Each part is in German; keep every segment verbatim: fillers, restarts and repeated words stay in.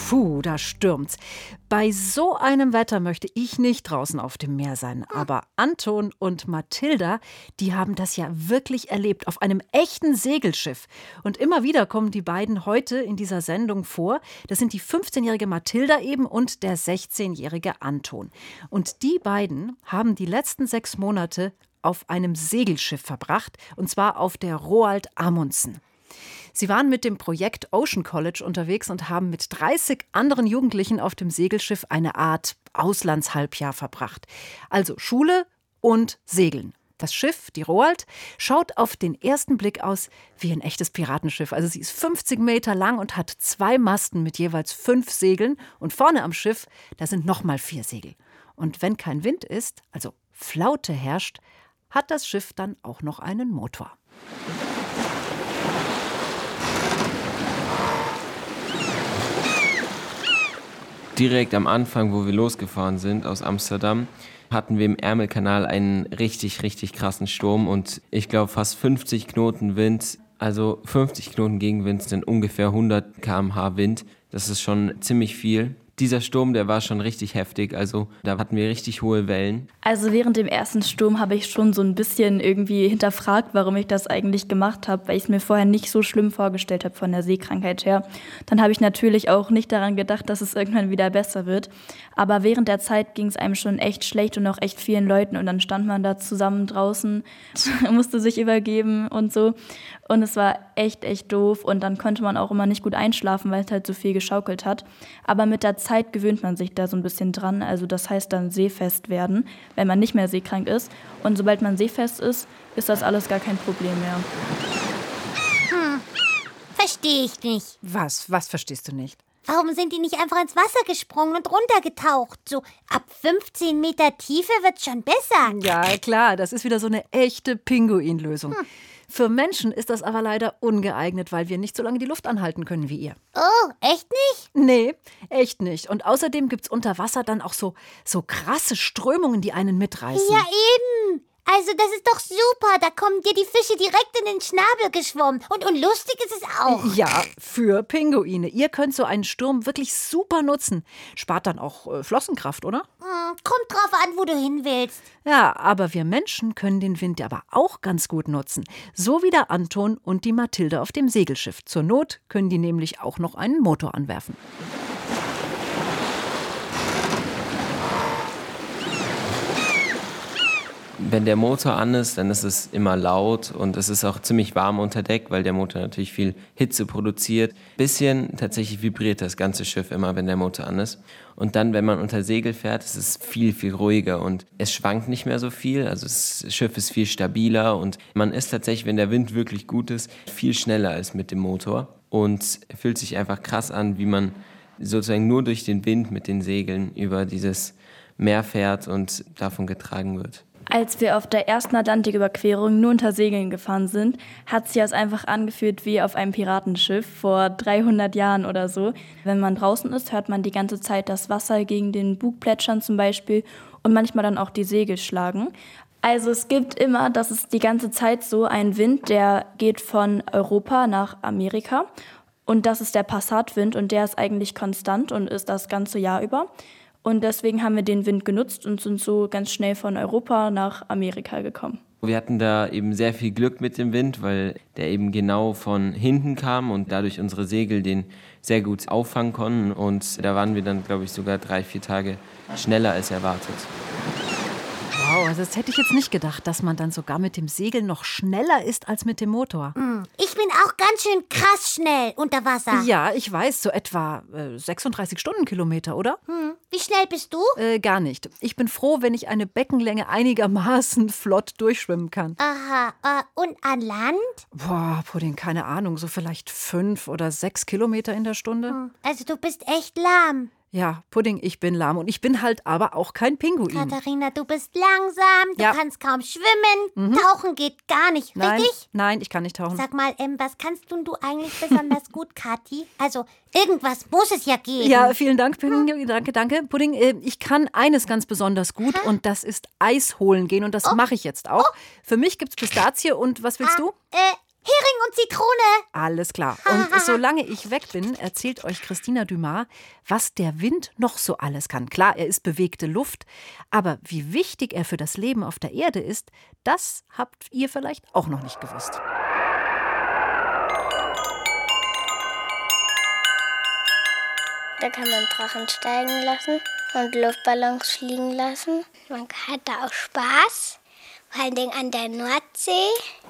Puh, da stürmt's. Bei so einem Wetter möchte ich nicht draußen auf dem Meer sein. Aber Anton und Mathilda, die haben das ja wirklich erlebt auf einem echten Segelschiff. Und immer wieder kommen die beiden heute in dieser Sendung vor. Das sind die fünfzehnjährige Mathilda eben und der sechzehnjährige Anton. Und die beiden haben die letzten sechs Monate auf einem Segelschiff verbracht. Und zwar auf der Roald Amundsen. Sie waren mit dem Projekt Ocean College unterwegs und haben mit dreißig anderen Jugendlichen auf dem Segelschiff eine Art Auslandshalbjahr verbracht. Also Schule und Segeln. Das Schiff, die Roald, schaut auf den ersten Blick aus wie ein echtes Piratenschiff. Also sie ist fünfzig Meter lang und hat zwei Masten mit jeweils fünf Segeln. Und vorne am Schiff, da sind nochmal vier Segel. Und wenn kein Wind ist, also Flaute herrscht, hat das Schiff dann auch noch einen Motor. Direkt am Anfang, wo wir losgefahren sind aus Amsterdam, hatten wir im Ärmelkanal einen richtig, richtig krassen Sturm und ich glaube fast fünfzig Knoten Wind. Also fünfzig Knoten Gegenwind sind ungefähr hundert Kilometer pro Stunde Wind. Das ist schon ziemlich viel. Dieser Sturm, der war schon richtig heftig, also da hatten wir richtig hohe Wellen. Also während dem ersten Sturm habe ich schon so ein bisschen irgendwie hinterfragt, warum ich das eigentlich gemacht habe, weil ich es mir vorher nicht so schlimm vorgestellt habe von der Seekrankheit her. Dann habe ich natürlich auch nicht daran gedacht, dass es irgendwann wieder besser wird. Aber während der Zeit ging es einem schon echt schlecht und auch echt vielen Leuten und dann stand man da zusammen draußen, musste sich übergeben und so. Und es war echt, echt doof und dann konnte man auch immer nicht gut einschlafen, weil es halt so viel geschaukelt hat. Aber mit der Zeit gewöhnt man sich da so ein bisschen dran. Also das heißt dann seefest werden, wenn man nicht mehr seekrank ist. Und sobald man seefest ist, ist das alles gar kein Problem mehr. Hm, verstehe ich nicht. Was? Was verstehst du nicht? Warum sind die nicht einfach ins Wasser gesprungen und runtergetaucht? So ab fünfzehn Meter Tiefe wird's schon besser. Ja, klar, das ist wieder so eine echte Pinguinlösung. Hm. Für Menschen ist das aber leider ungeeignet, weil wir nicht so lange die Luft anhalten können wie ihr. Oh, echt nicht? Nee, echt nicht. Und außerdem gibt's unter Wasser dann auch so, so krasse Strömungen, die einen mitreißen. Ja, eben. Also das ist doch super. Da kommen dir die Fische direkt in den Schnabel geschwommen. Und, und lustig ist es auch. Ja, für Pinguine. Ihr könnt so einen Sturm wirklich super nutzen. Spart dann auch äh, Flossenkraft, oder? Hm, kommt drauf an, wo du hin willst. Ja, aber wir Menschen können den Wind aber auch ganz gut nutzen. So wie der Anton und die Mathilda auf dem Segelschiff. Zur Not können die nämlich auch noch einen Motor anwerfen. Wenn der Motor an ist, dann ist es immer laut und es ist auch ziemlich warm unter Deck, weil der Motor natürlich viel Hitze produziert. Bisschen tatsächlich vibriert das ganze Schiff immer, wenn der Motor an ist. Und dann, wenn man unter Segel fährt, ist es viel, viel ruhiger und es schwankt nicht mehr so viel. Also das Schiff ist viel stabiler und man ist tatsächlich, wenn der Wind wirklich gut ist, viel schneller als mit dem Motor. Und fühlt sich einfach krass an, wie man sozusagen nur durch den Wind mit den Segeln über dieses Meer fährt und davon getragen wird. Als wir auf der ersten Atlantiküberquerung nur unter Segeln gefahren sind, hat sich das einfach angefühlt wie auf einem Piratenschiff vor dreihundert Jahren oder so. Wenn man draußen ist, hört man die ganze Zeit das Wasser gegen den Bug plätschern zum Beispiel und manchmal dann auch die Segel schlagen. Also es gibt immer, das ist die ganze Zeit so, ein Wind, der geht von Europa nach Amerika und das ist der Passatwind und der ist eigentlich konstant und ist das ganze Jahr über. Und deswegen haben wir den Wind genutzt und sind so ganz schnell von Europa nach Amerika gekommen. Wir hatten da eben sehr viel Glück mit dem Wind, weil der eben genau von hinten kam und dadurch unsere Segel den sehr gut auffangen konnten. Und da waren wir dann, glaube ich, sogar drei, vier Tage schneller als erwartet. Wow, also das hätte ich jetzt nicht gedacht, dass man dann sogar mit dem Segel noch schneller ist als mit dem Motor. Ich bin auch ganz schön krass schnell unter Wasser. Ja, ich weiß, so etwa äh, sechsunddreißig Stundenkilometer, oder? Hm. Wie schnell bist du? Äh, gar nicht. Ich bin froh, wenn ich eine Beckenlänge einigermaßen flott durchschwimmen kann. Aha, äh, und an Land? Boah, Pudding, keine Ahnung, so vielleicht fünf oder sechs Kilometer in der Stunde. Hm. Also du bist echt lahm. Ja, Pudding, ich bin lahm und ich bin halt aber auch kein Pinguin. Katharina, du bist langsam, du ja. kannst kaum schwimmen, mhm. Tauchen geht gar nicht, nein, richtig? Nein, ich kann nicht tauchen. Sag mal, ähm, was kannst du, du eigentlich besonders gut, Kathi? Also, irgendwas muss es ja geben. Ja, vielen Dank, Pudding, hm. danke, danke. Pudding, äh, ich kann eines ganz besonders gut ha? und das ist Eis holen gehen und das oh. mache ich jetzt auch. Oh. Für mich gibt's Pistazie und was willst ah, du? Äh, Hering und Zitrone. Alles klar. Und solange ich weg bin, erzählt euch Christina Dumas, was der Wind noch so alles kann. Klar, er ist bewegte Luft, aber wie wichtig er für das Leben auf der Erde ist, das habt ihr vielleicht auch noch nicht gewusst. Da kann man Drachen steigen lassen und Luftballons fliegen lassen. Man hat da auch Spaß, vor allen Dingen an der Nordsee.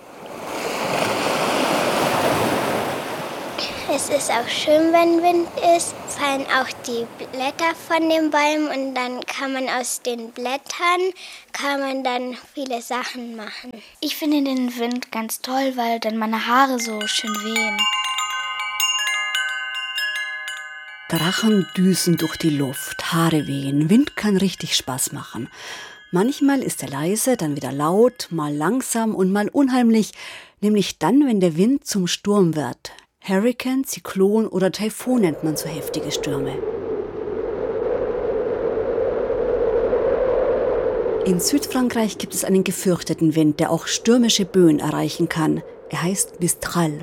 Es ist auch schön, wenn Wind ist, fallen auch die Blätter von den Bäumen und dann kann man aus den Blättern, kann man dann viele Sachen machen. Ich finde den Wind ganz toll, weil dann meine Haare so schön wehen. Drachen düsen durch die Luft, Haare wehen, Wind kann richtig Spaß machen. Manchmal ist er leise, dann wieder laut, mal langsam und mal unheimlich, nämlich dann, wenn der Wind zum Sturm wird. Hurrikan, Zyklon oder Taifun nennt man so heftige Stürme. In Südfrankreich gibt es einen gefürchteten Wind, der auch stürmische Böen erreichen kann. Er heißt Mistral.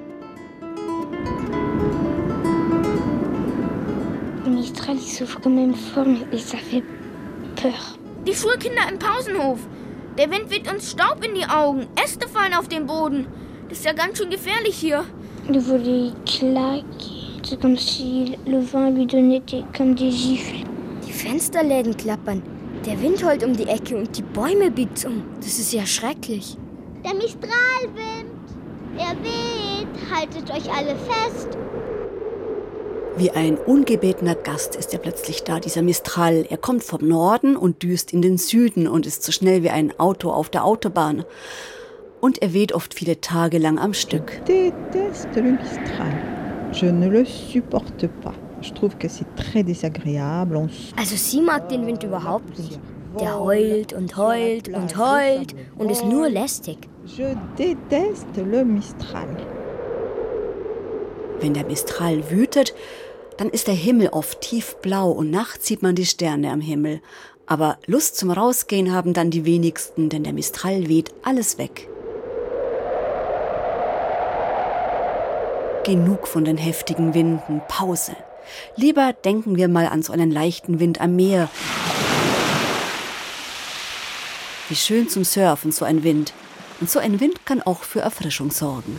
Mistral, il souffle comme une forme et ça fait peur. Die Schulkinder im Pausenhof. Der Wind weht uns Staub in die Augen. Äste fallen auf den Boden. Das ist ja ganz schön gefährlich hier. Le volet claque. C'est comme si le vent lui donnait des, comme des gifles. Die Fensterläden klappern. Der Wind heult um die Ecke und die Bäume biegt um. Das ist ja schrecklich. Der Mistralwind. Er weht. Haltet euch alle fest. Wie ein ungebetener Gast ist er plötzlich da, dieser Mistral. Er kommt vom Norden und düst in den Süden und ist so schnell wie ein Auto auf der Autobahn. Und er weht oft viele Tage lang am Stück. Ich déteste le Mistral. Je ne le supporte pas. Je trouve que c'est très désagréable. Also sie mag den Wind überhaupt nicht. Der heult und heult und heult und ist nur lästig. Je déteste le Mistral. Wenn der Mistral wütet, dann ist der Himmel oft tiefblau und nachts sieht man die Sterne am Himmel. Aber Lust zum Rausgehen haben dann die wenigsten, denn der Mistral weht alles weg. Genug von den heftigen Winden, Pause. Lieber denken wir mal an so einen leichten Wind am Meer. Wie schön zum Surfen, so ein Wind. Und so ein Wind kann auch für Erfrischung sorgen.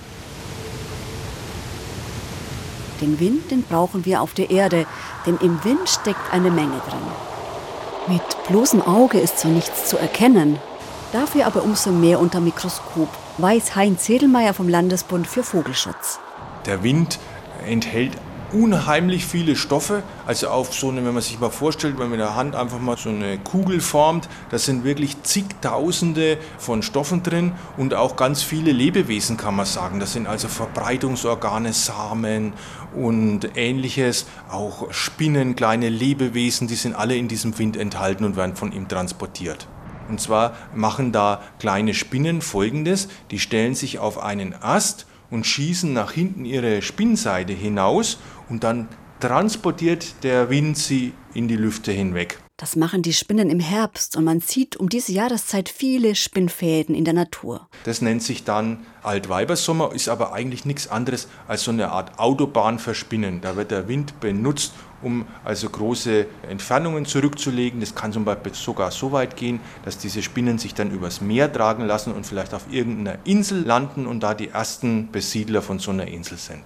Den Wind, den brauchen wir auf der Erde, denn im Wind steckt eine Menge drin. Mit bloßem Auge ist so nichts zu erkennen, dafür aber umso mehr unter Mikroskop, weiß Heinz Sedelmeier vom Landesbund für Vogelschutz. Der Wind enthält unheimlich viele Stoffe, also auf so eine, wenn man sich mal vorstellt, wenn man mit der Hand einfach mal so eine Kugel formt, da sind wirklich zigtausende von Stoffen drin und auch ganz viele Lebewesen, kann man sagen. Das sind also Verbreitungsorgane, Samen und ähnliches, auch Spinnen, kleine Lebewesen, die sind alle in diesem Wind enthalten und werden von ihm transportiert. Und zwar machen da kleine Spinnen Folgendes, die stellen sich auf einen Ast und schießen nach hinten ihre Spinnseite hinaus und dann transportiert der Wind sie in die Lüfte hinweg. Das machen die Spinnen im Herbst und man sieht um diese Jahreszeit viele Spinnfäden in der Natur. Das nennt sich dann Altweibersommer, ist aber eigentlich nichts anderes als so eine Art Autobahn für Spinnen. Da wird der Wind benutzt, um also große Entfernungen zurückzulegen. Das kann zum Beispiel sogar so weit gehen, dass diese Spinnen sich dann übers Meer tragen lassen und vielleicht auf irgendeiner Insel landen und da die ersten Besiedler von so einer Insel sind.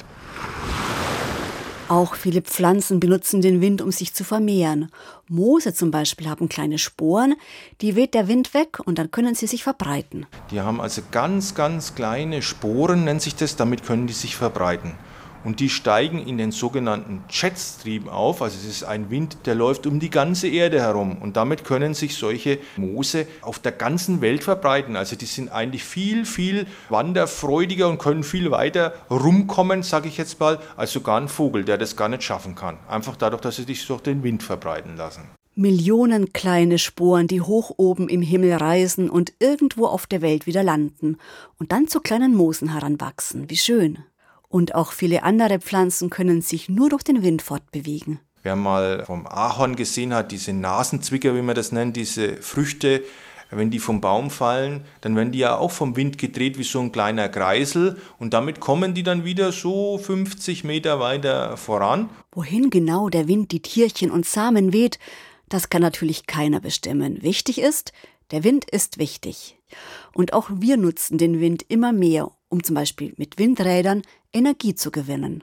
Auch viele Pflanzen benutzen den Wind, um sich zu vermehren. Moose zum Beispiel haben kleine Sporen, die weht der Wind weg und dann können sie sich verbreiten. Die haben also ganz, ganz kleine Sporen, nennt sich das, damit können die sich verbreiten. Und die steigen in den sogenannten Jetstream auf, also es ist ein Wind, der läuft um die ganze Erde herum. Und damit können sich solche Moose auf der ganzen Welt verbreiten. Also die sind eigentlich viel, viel wanderfreudiger und können viel weiter rumkommen, sage ich jetzt mal, als sogar ein Vogel, der das gar nicht schaffen kann. Einfach dadurch, dass sie sich durch den Wind verbreiten lassen. Millionen kleine Sporen, die hoch oben im Himmel reisen und irgendwo auf der Welt wieder landen und dann zu kleinen Moosen heranwachsen. Wie schön. Und auch viele andere Pflanzen können sich nur durch den Wind fortbewegen. Wer mal vom Ahorn gesehen hat, diese Nasenzwicker, wie man das nennt, diese Früchte, wenn die vom Baum fallen, dann werden die ja auch vom Wind gedreht wie so ein kleiner Kreisel und damit kommen die dann wieder so fünfzig Meter weiter voran. Wohin genau der Wind die Tierchen und Samen weht, das kann natürlich keiner bestimmen. Wichtig ist, der Wind ist wichtig. Und auch wir nutzen den Wind immer mehr, um zum Beispiel mit Windrädern Energie zu gewinnen.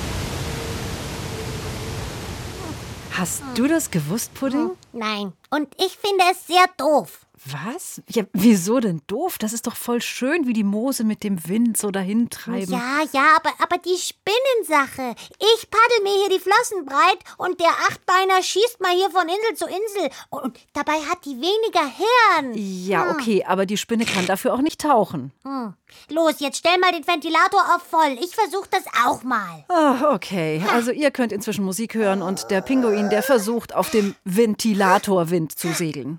Hast du das gewusst, Pudding? Nein, und ich finde es sehr doof. Was? Ja, wieso denn doof? Das ist doch voll schön, wie die Moose mit dem Wind so dahin treiben. Ja, ja, aber, aber die Spinnensache. Ich paddel mir hier die Flossen breit und der Achtbeiner schießt mal hier von Insel zu Insel. Und dabei hat die weniger Hirn. Ja, okay, aber die Spinne kann dafür auch nicht tauchen. Hm. Los, jetzt stell mal den Ventilator auf voll. Ich versuche das auch mal. Oh, okay, also ihr könnt inzwischen Musik hören und der Pinguin, der versucht, auf dem Ventilatorwind zu segeln.